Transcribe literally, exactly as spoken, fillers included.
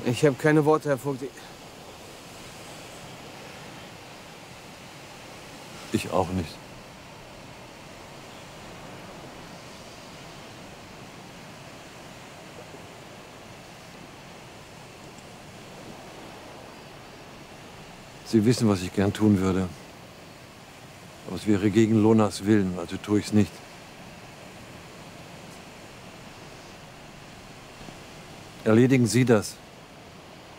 Ich habe keine Worte, Herr Vogt. Ich auch nicht. Sie wissen, was ich gern tun würde. Aber es wäre gegen Lonas Willen, also tue ich es nicht. Erledigen Sie das.